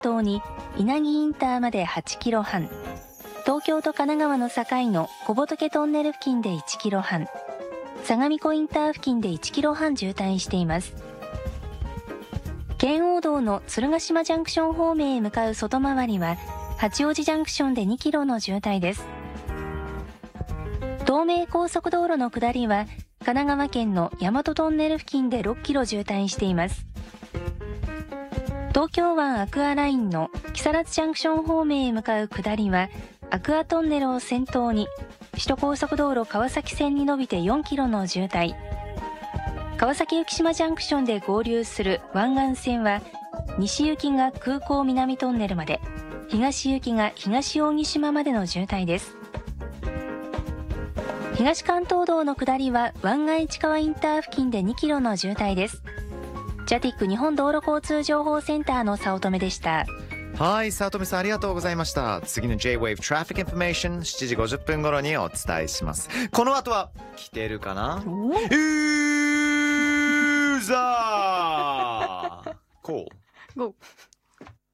頭に稲城インターまで8キロ半、東京と神奈川の境の小仏トンネル付近で1キロ半、相模湖インター付近で1キロ半渋滞しています。圏央道の鶴ヶ島ジャンクション方面へ向かう外回りは八王子ジャンクションで2キロの渋滞です。東名高速道路の下りは神奈川県の大和トンネル付近で6キロ渋滞しています。東京湾アクアラインの木更津ジャンクション方面へ向かう下りはアクアトンネルを先頭に首都高速道路川崎線に伸びて4キロの渋滞、川崎浮島ジャンクションで合流する湾岸線は西行きが空港南トンネルまで、東行きが東扇島までの渋滞です。東関東道の下りは湾岸市川インター付近で2キロの渋滞です。ジャティック日本道路交通情報センターの早乙女でした。 はい、早乙女さんありがとうございました。次の J-Wave Traffic Information 7時50分頃にお伝えします。この後は来てるかな、ユーザーコール